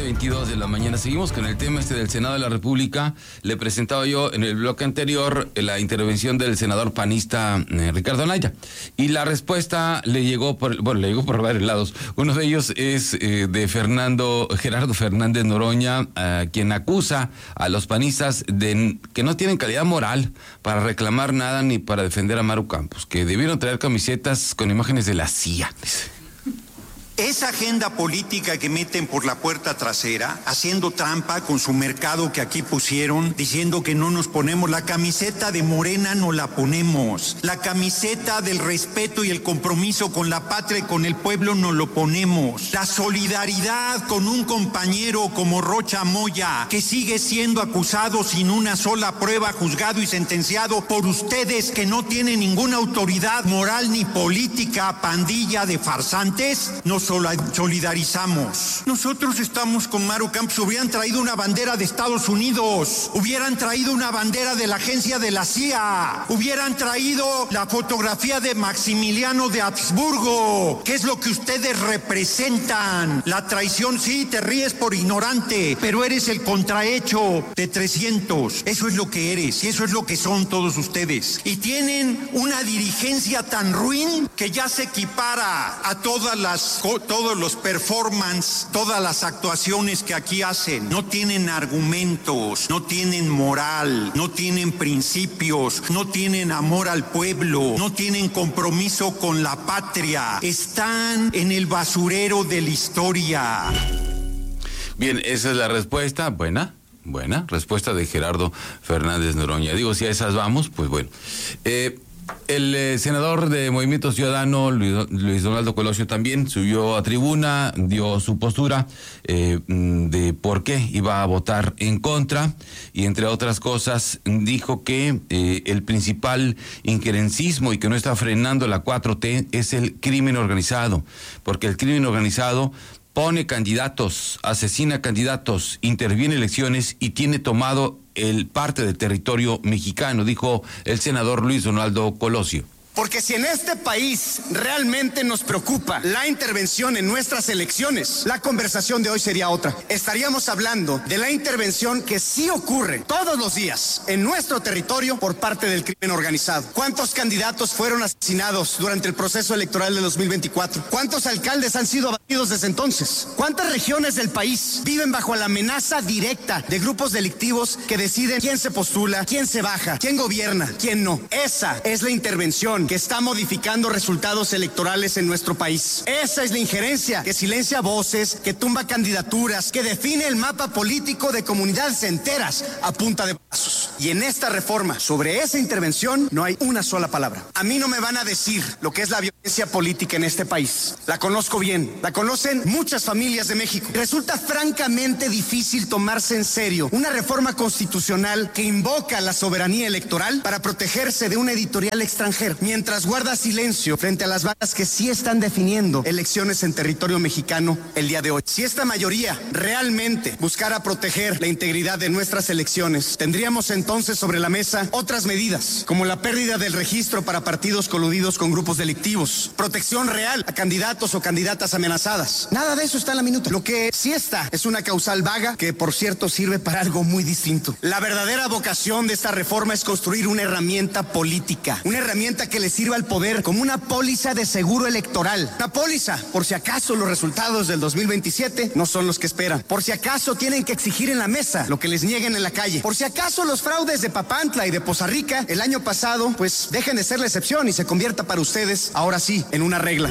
7:22 de la mañana. Seguimos con el tema del Senado de la República. Le presentaba yo en el bloque anterior la intervención del senador panista Ricardo Anaya. Y la respuesta le llegó por varios lados. Uno de ellos es de Gerardo Fernández Noroña, quien acusa a los panistas de que no tienen calidad moral para reclamar nada ni para defender a Maru Campos, que debieron traer camisetas con imágenes de la CIA. Esa agenda política que meten por la puerta trasera, haciendo trampa con su mercado que aquí pusieron, diciendo que no nos ponemos la camiseta de Morena, no la ponemos. La camiseta del respeto y el compromiso con la patria y con el pueblo no lo ponemos. La solidaridad con un compañero como Rocha Moya, que sigue siendo acusado sin una sola prueba, juzgado y sentenciado por ustedes que no tienen ninguna autoridad moral ni política, pandilla de farsantes, nos solidarizamos. Nosotros estamos con Maru Campos. Hubieran traído una bandera de Estados Unidos, hubieran traído una bandera de la agencia de la CIA, hubieran traído la fotografía de Maximiliano de Habsburgo, que es lo que ustedes representan. La traición, sí, te ríes por ignorante, pero eres el contrahecho de 300. Eso es lo que eres y eso es lo que son todos ustedes. Y tienen una dirigencia tan ruin que ya se equipara a todos los performances, todas las actuaciones que aquí hacen. No tienen argumentos, no tienen moral, no tienen principios, no tienen amor al pueblo, no tienen compromiso con la patria. Están en el basurero de la historia. Bien, esa es la respuesta. Buena respuesta de Gerardo Fernández Noroña. Digo, si a esas vamos, pues bueno. El senador de Movimiento Ciudadano, Luis Donaldo Colosio, también subió a tribuna, dio su postura de por qué iba a votar en contra y, entre otras cosas, dijo que el principal injerencismo y que no está frenando la 4T es el crimen organizado, porque el crimen organizado pone candidatos, asesina candidatos, interviene en elecciones y tiene tomado el parte del territorio mexicano, dijo el senador Luis Donaldo Colosio. Porque si en este país realmente nos preocupa la intervención en nuestras elecciones, la conversación de hoy sería otra. Estaríamos hablando de la intervención que sí ocurre todos los días en nuestro territorio por parte del crimen organizado. ¿Cuántos candidatos fueron asesinados durante el proceso electoral de 2024? ¿Cuántos alcaldes han sido abatidos desde entonces? ¿Cuántas regiones del país viven bajo la amenaza directa de grupos delictivos que deciden quién se postula, quién se baja, quién gobierna, quién no? Esa es la intervención que está modificando resultados electorales en nuestro país. Esa es la injerencia que silencia voces, que tumba candidaturas, que define el mapa político de comunidades enteras a punta de brazos. Y en esta reforma, sobre esa intervención, no hay una sola palabra. A mí no me van a decir lo que es la violencia política en este país. La conozco bien, la conocen muchas familias de México. Resulta francamente difícil tomarse en serio una reforma constitucional que invoca la soberanía electoral para protegerse de una editorial extranjera, mientras guarda silencio frente a las balas que sí están definiendo elecciones en territorio mexicano el día de hoy. Si esta mayoría realmente buscara proteger la integridad de nuestras elecciones, tendríamos entonces sobre la mesa otras medidas, como la pérdida del registro para partidos coludidos con grupos delictivos, protección real a candidatos o candidatas amenazadas. Nada de eso está en la minuta. Lo que sí está es una causal vaga que, por cierto, sirve para algo muy distinto. La verdadera vocación de esta reforma es construir una herramienta política, una herramienta que le sirva al poder como una póliza de seguro electoral. Una póliza por si acaso los resultados del 2027 no son los que esperan. Por si acaso tienen que exigir en la mesa lo que les nieguen en la calle. Por si acaso los fraudes de Papantla y de Poza Rica el año pasado pues dejen de ser la excepción y se convierta para ustedes ahora sí en una regla.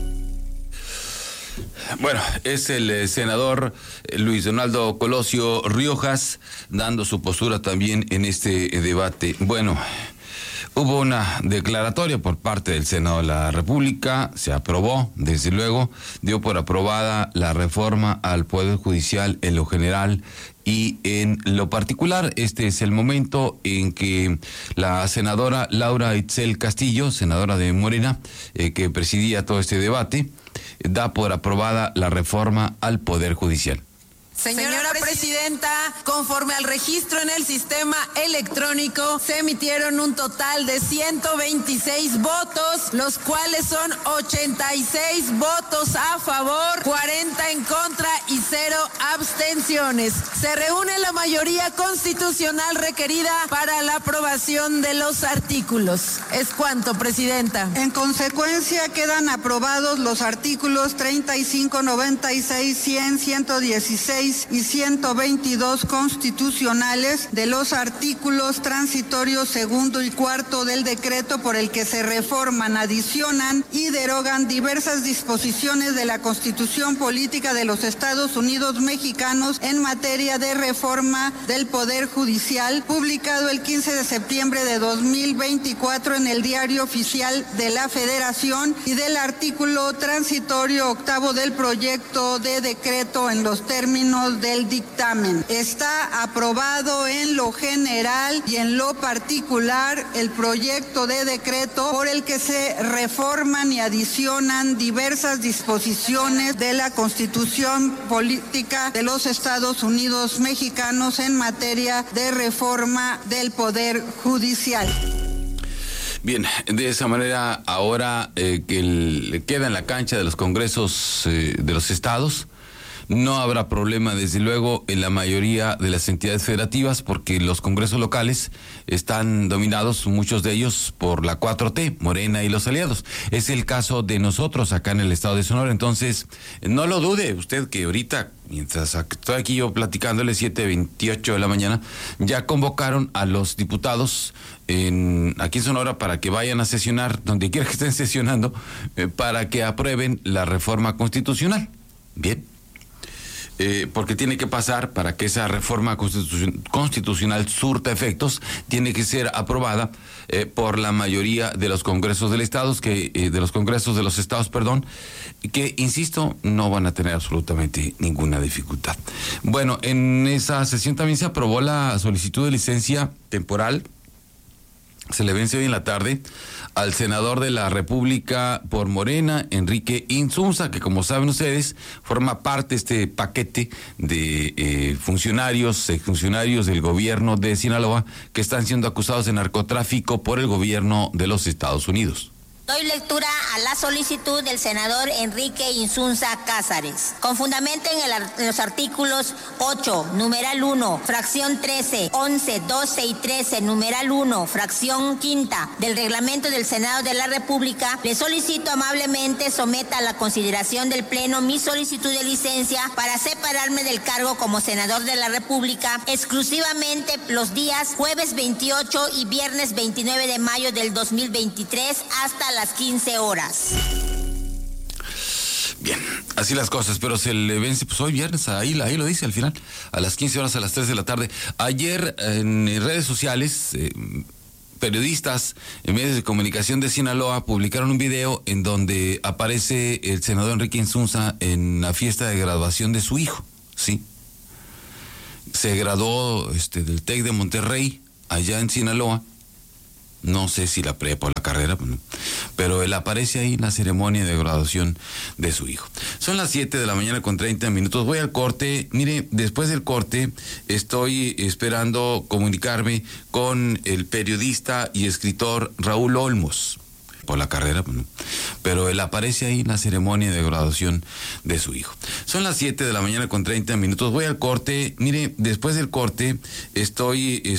Bueno, es el senador Luis Donaldo Colosio Riojas dando su postura también en este debate. Bueno, hubo una declaratoria por parte del Senado de la República, se aprobó, desde luego, dio por aprobada la reforma al Poder Judicial en lo general y en lo particular. Este es el momento en que la senadora Laura Itzel Castillo, senadora de Morena, que presidía todo este debate, da por aprobada la reforma al Poder Judicial. Señora Presidenta, conforme al registro en el sistema electrónico, se emitieron un total de 126 votos, los cuales son 86 votos a favor, 40 en contra y 0 abstenciones. Se reúne la mayoría constitucional requerida para la aprobación de los artículos. ¿Es cuánto, Presidenta? En consecuencia, quedan aprobados los artículos 35, 96, 100, 116 y 122 constitucionales de los artículos transitorios segundo y cuarto del decreto por el que se reforman, adicionan y derogan diversas disposiciones de la Constitución Política de los Estados Unidos Mexicanos en materia de reforma del Poder Judicial, publicado el 15 de septiembre de 2024 en el Diario Oficial de la Federación, y del artículo transitorio octavo del proyecto de decreto en los términos del dictamen. Está aprobado en lo general y en lo particular el proyecto de decreto por el que se reforman y adicionan diversas disposiciones de la Constitución Política de los Estados Unidos Mexicanos en materia de reforma del Poder Judicial. Bien, de esa manera ahora que queda en la cancha de los congresos de los estados, no habrá problema, desde luego, en la mayoría de las entidades federativas, porque los congresos locales están dominados, muchos de ellos, por la 4T, Morena y los aliados. Es el caso de nosotros acá en el estado de Sonora. Entonces, no lo dude usted que ahorita, mientras estoy aquí yo platicándole, 7:28 de la mañana, ya convocaron a los diputados aquí en Sonora para que vayan a sesionar, donde quiera que estén sesionando, para que aprueben la reforma constitucional. Bien. Porque tiene que pasar, para que esa reforma constitucional surta efectos, tiene que ser aprobada por la mayoría de los congresos del Estado, de los congresos de los estados, que, insisto, no van a tener absolutamente ninguna dificultad. Bueno, en esa sesión también se aprobó la solicitud de licencia temporal. Se le vence hoy en la tarde al senador de la República por Morena, Enrique Insunza, que, como saben ustedes, forma parte de este paquete de exfuncionarios del gobierno de Sinaloa que están siendo acusados de narcotráfico por el gobierno de los Estados Unidos. Doy lectura a la solicitud del senador Enrique Insunza Cázares. Con fundamento en los artículos 8, numeral 1, fracción 13, 11, 12 y 13, numeral 1, fracción quinta del reglamento del Senado de la República, le solicito amablemente someta a la consideración del Pleno mi solicitud de licencia para separarme del cargo como senador de la República exclusivamente los días jueves 28 y viernes 29 de mayo del 2023 hasta las 15 horas. Bien, así las cosas, pero se le vence pues hoy viernes, ahí lo dice al final, a las 15 horas, a las 3 de la tarde. Ayer en redes sociales, periodistas en medios de comunicación de Sinaloa publicaron un video en donde aparece el senador Enrique Insunza en la fiesta de graduación de su hijo, ¿sí? Se graduó del TEC de Monterrey, allá en Sinaloa. No sé si la prepa o la carrera, pero él aparece ahí en la ceremonia de graduación de su hijo. Son las 7 de la mañana con 30 minutos. Voy al corte. Mire, después del corte estoy esperando comunicarme con el periodista y escritor Raúl Olmos. Por la carrera, pero él aparece ahí en la ceremonia de graduación de su hijo. Son las 7 de la mañana con 30 minutos. Voy al corte. Mire, después del corte estoy